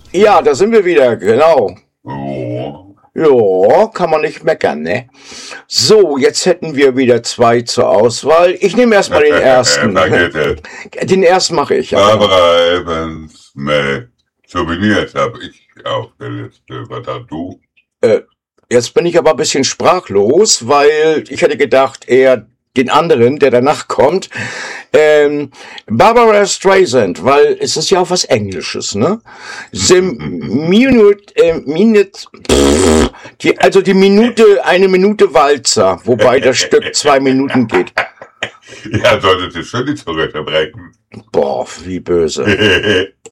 Ja, da sind wir wieder, genau. Oh. Ja, kann man nicht meckern, ne? So, jetzt hätten wir wieder zwei zur Auswahl. Ich nehme erstmal den ersten. Vergiss es. Den ersten mache ich. Ja. Barbara Evans mit Souvenirs habe ich auf der Liste. Was hast du? Jetzt bin ich aber ein bisschen sprachlos, weil ich hätte gedacht, eher den anderen, der danach kommt. Barbara Streisand, weil es ist ja auch was Englisches, ne? Die Minute, eine Minute Walzer, wobei das Stück 2 Minuten geht. Ja, solltest du schon nicht zurückbrechen. Boah, wie böse.